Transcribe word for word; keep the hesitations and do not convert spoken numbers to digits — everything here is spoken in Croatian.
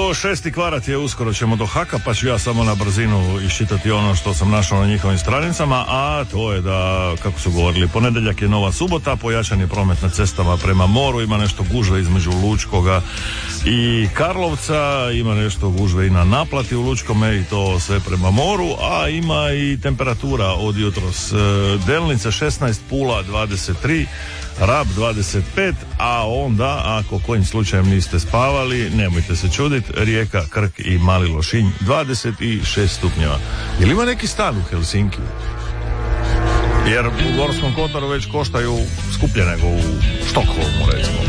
Evo šesti kvadrat je, uskoro ćemo do Haka, pa ću ja samo na brzinu iščitati ono što sam našao na njihovim stranicama, a to je da, kako su govorili, ponedjeljak je nova subota, pojačan je promet na cestama prema moru, ima nešto gužve između Lučkoga i Karlovca, ima nešto gužve i na naplati u Lučkome i to sve prema moru, a ima i temperatura od jutros. Delnice šesnaest, Pula dvadeset tri, Rab dvadeset pet, a onda, ako kojim slučajem niste spavali, nemojte se čuditi, Rijeka, Krk i Mali Lošinj dvadeset šest stupnjeva. Jel ima neki stan u Helsinkiju? Jer u Gorskom Kotaru već koštaju skuplje nego u Štokholmu, recimo.